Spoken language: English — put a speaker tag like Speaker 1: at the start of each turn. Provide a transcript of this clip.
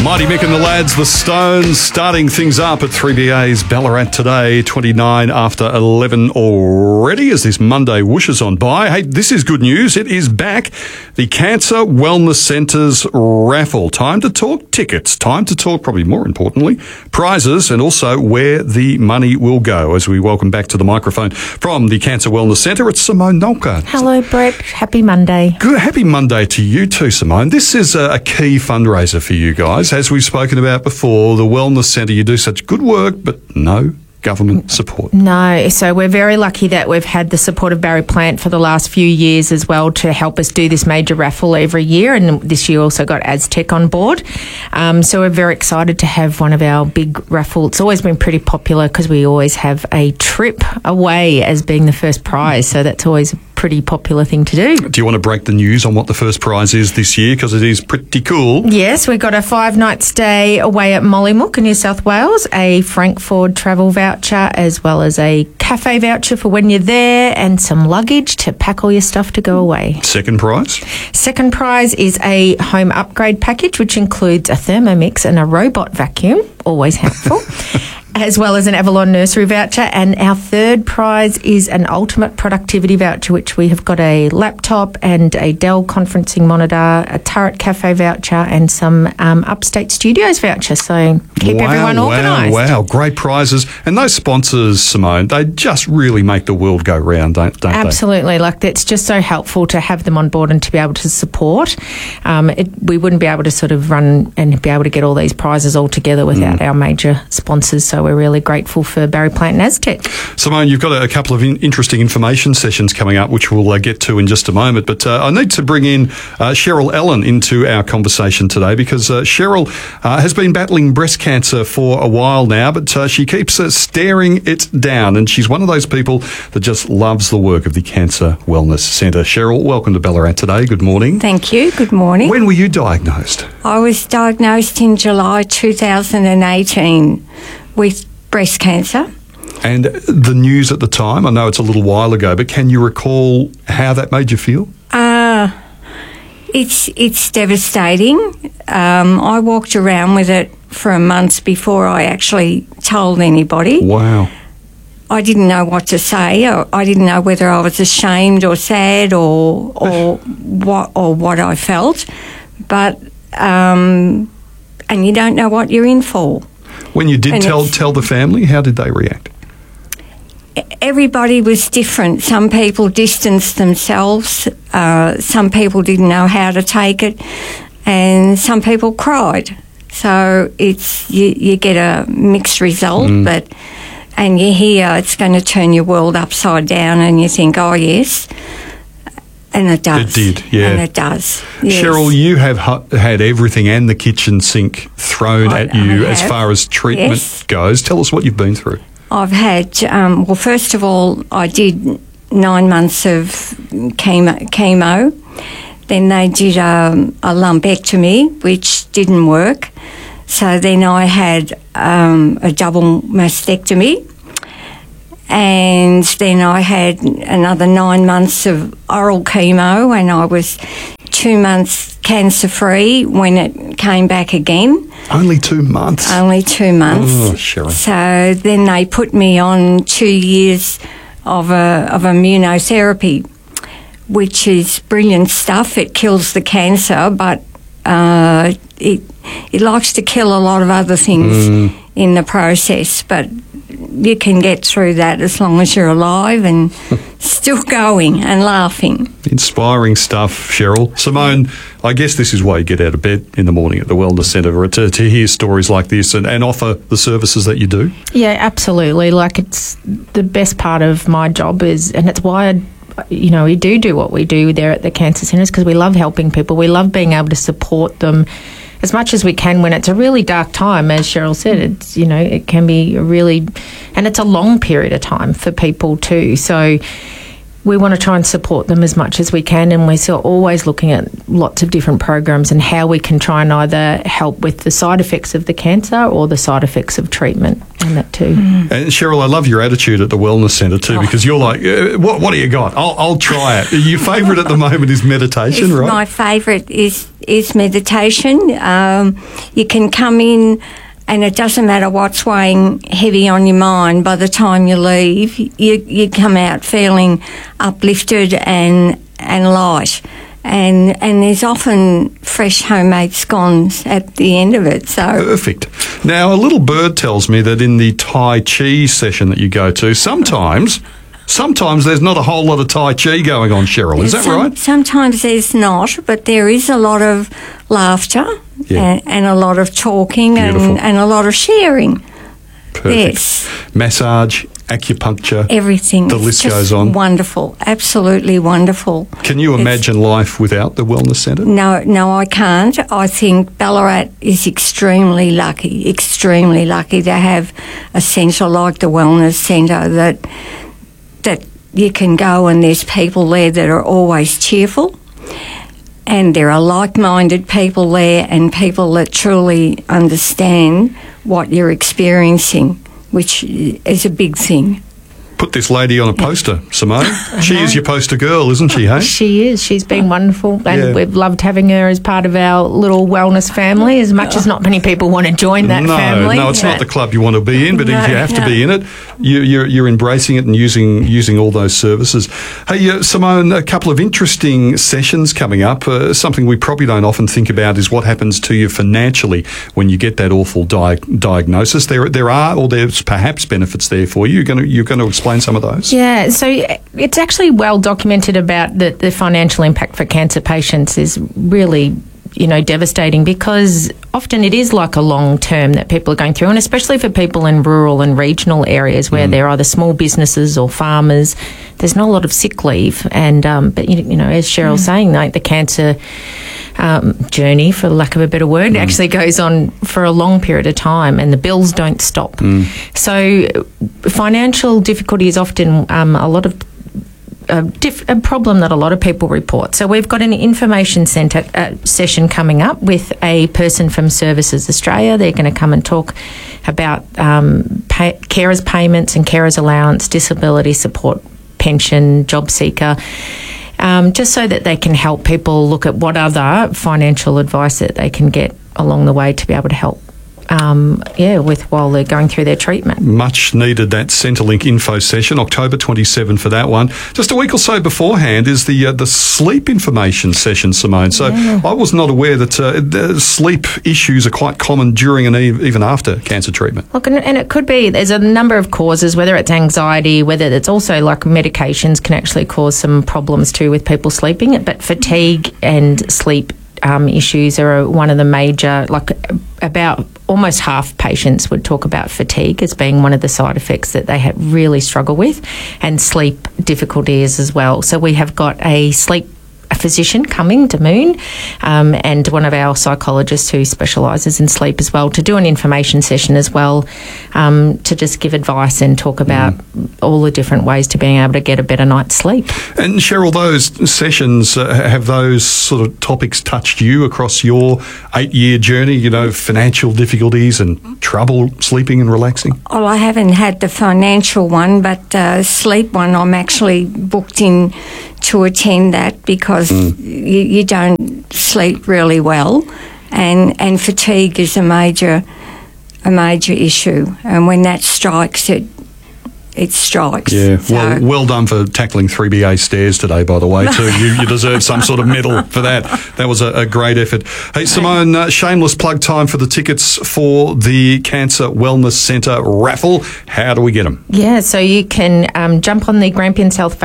Speaker 1: Mighty Mick and the lads, the Stones, starting things up at 3BA's Ballarat today, 29 after 11 already as this Monday whooshes on by. Hey, this is good news. It is back. The Cancer Wellness Centre's raffle. Time to talk tickets. Time to talk, probably more importantly, prizes and also where the money will go. As we welcome back to the microphone from the Cancer Wellness Centre, it's Simone Nolka.
Speaker 2: Hello, Brett. Happy Monday.
Speaker 1: Good. Happy Monday to you too, Simone. This is a key fundraiser for you guys. As we've spoken about before, the Wellness Centre, you do such good work, but no government support.
Speaker 2: No, so we're very lucky that we've had the support of Barry Plant for the last few years as well to help us do this major raffle every year, and this year also got Aztec on board. So we're very excited to have one of our big raffles. It's always been pretty popular because we always have a trip away as being the first prize, so that's always a pretty popular thing to do.
Speaker 1: Do you want to break the news on what the first prize is this year, because it is pretty cool?
Speaker 2: Yes, we've got a 5-night stay away at Mollymook in New South Wales, a Frank Ford travel voucher, as well as a cafe voucher for when you're there, and some luggage to pack all your stuff to go away.
Speaker 1: Second prize?
Speaker 2: Second prize is a home upgrade package, which includes a Thermomix and a robot vacuum, always helpful. As well as an Avalon nursery voucher. And our third prize is an ultimate productivity voucher, which we have got a laptop and a Dell conferencing monitor, a Turret Cafe voucher, and some Upstate Studios voucher. So keep everyone organised.
Speaker 1: Wow, great prizes. And those sponsors, Simone, they just really make the world go round, don't they?
Speaker 2: Absolutely. Like, it's just so helpful to have them on board and to be able to support. We wouldn't be able to sort of run and be able to get all these prizes all together without our major sponsors. So we're really grateful for Barry Plant and Aztec.
Speaker 1: Simone, you've got a couple of interesting information sessions coming up, which we'll get to in just a moment. But I need to bring in Cheryl Allen into our conversation today, because Cheryl has been battling breast cancer for a while now, but she keeps staring it down. And she's one of those people that just loves the work of the Cancer Wellness Centre. Cheryl, welcome to Ballarat today. Good morning.
Speaker 3: Thank you. Good morning.
Speaker 1: When were you diagnosed?
Speaker 3: I was diagnosed in July 2018 with breast cancer.
Speaker 1: And the news at the time, I know it's a little while ago, but can you recall how that made you feel?
Speaker 3: It's devastating. I walked around with it for months before I actually told anybody.
Speaker 1: Wow.
Speaker 3: I didn't know what to say. I didn't know whether I was ashamed or sad or what I felt. But and you don't know what you're in for. When you did
Speaker 1: tell the family, how did they react?
Speaker 3: Everybody was different. Some people distanced themselves. Some people didn't know how to take it, and some people cried. So it's you get a mixed result, and you hear it's going to turn your world upside down, and you think, oh yes. And it does.
Speaker 1: It did, yeah.
Speaker 3: And it does. Yes.
Speaker 1: Cheryl, you have had everything and the kitchen sink thrown at you as far as treatment goes. Tell us what you've been through.
Speaker 3: I've had, well, first of all, I did 9 months of chemo. Then they did a lumpectomy, which didn't work. So then I had a double mastectomy. And then I had another 9 months of oral chemo, and I was 2 months cancer-free when it came back again.
Speaker 1: Only 2 months?
Speaker 3: Only 2 months.
Speaker 1: Oh, Cheryl.
Speaker 3: So then they put me on 2 years of immunotherapy, which is brilliant stuff. It kills the cancer, but it likes to kill a lot of other things in the process. But you can get through that as long as you're alive and still going and laughing.
Speaker 1: Inspiring stuff, Cheryl. Simone, I guess this is why you get out of bed in the morning at the Wellness Centre, to hear stories like this and offer the services that you do.
Speaker 2: Yeah, absolutely. Like, it's the best part of my job and it's why we do what we do there at the cancer centres, because we love helping people. We love being able to support them as much as we can when it's a really dark time. As Cheryl said, it's, it can be and it's a long period of time for people too. So we want to try and support them as much as we can, and we're still always looking at lots of different programs and how we can try and either help with the side effects of the cancer or the side effects of treatment, and that too.
Speaker 1: And Cheryl, I love your attitude at the Wellness Centre too, because you're like, what do you got? I'll try it. Your favourite at the moment is meditation, right?
Speaker 3: My favourite is meditation. You can come in, and it doesn't matter what's weighing heavy on your mind. By the time you leave, you come out feeling uplifted and light. And there's often fresh homemade scones at the end of it. So
Speaker 1: perfect. Now, a little bird tells me that in the Tai Chi session that you go to, sometimes there's not a whole lot of Tai Chi going on, Cheryl. Is that right?
Speaker 3: Sometimes there's not, but there is a lot of laughter and a lot of talking and a lot of sharing.
Speaker 1: Perfect.
Speaker 3: Yes.
Speaker 1: Massage, acupuncture.
Speaker 3: Everything.
Speaker 1: The list goes on.
Speaker 3: Wonderful. Absolutely wonderful.
Speaker 1: Can you imagine life without the Wellness Centre?
Speaker 3: No, I can't. I think Ballarat is extremely lucky to have a centre like the Wellness Centre that you can go and there's people there that are always cheerful, and there are like-minded people there and people that truly understand what you're experiencing, which is a big thing.
Speaker 1: Put this lady on a poster, Simone. She is your poster girl, isn't she, hey?
Speaker 2: She is. She's been wonderful, and we've loved having her as part of our little wellness family, as much as not many people want to join that family.
Speaker 1: No, it's not the club you want to be in, but if you have to be in it, you're embracing it and using all those services. Hey, Simone, a couple of interesting sessions coming up. Something we probably don't often think about is what happens to you financially when you get that awful diagnosis. There's perhaps benefits there for you. You're going to explain some of those?
Speaker 2: Yeah, so it's actually well documented about the financial impact for cancer patients is really, devastating, because often it is like a long term that people are going through, and especially for people in rural and regional areas where they're either small businesses or farmers, there's not a lot of sick leave. And but as Cheryl's saying, like the cancer journey, for lack of a better word, actually goes on for a long period of time, and the bills don't stop. So financial difficulty is often a problem that a lot of people report. So we've got an information centre session coming up with a person from Services Australia. They're going to come and talk about carers payments and carers allowance, disability support, pension, job seeker, just so that they can help people look at what other financial advice that they can get along the way to be able to help while they're going through their treatment. Much
Speaker 1: needed, that Centrelink info session, October 27 for that one. Just a week or so beforehand is the sleep information session, Simone. So I was not aware that the sleep issues are quite common during and even after cancer treatment.
Speaker 2: Look, and it could be, there's a number of causes, whether it's anxiety, whether it's also like medications can actually cause some problems too with people sleeping, but fatigue and sleep issues are one of the major, about almost half patients would talk about fatigue as being one of the side effects that they really struggle with, and sleep difficulties as well. So we have got a physician coming to Moon, and one of our psychologists who specialises in sleep as well, to do an information session as well, to just give advice and talk about all the different ways to being able to get a better night's sleep.
Speaker 1: And Cheryl, those sessions, have those sort of topics touched you across your 8-year journey, financial difficulties and trouble sleeping and relaxing?
Speaker 3: Well, I haven't had the financial one, but sleep one, I'm actually booked in to attend that, because you don't sleep really well, and fatigue is a major issue, and when that strikes, it strikes.
Speaker 1: Yeah, so. Well done for tackling 3BA stairs today, by the way, too. You deserve some sort of medal for that. That was a great effort. Hey, Simone, shameless plug time for the tickets for the Cancer Wellness Centre raffle. How do we get them?
Speaker 2: Yeah, so you can jump on the Grampians Health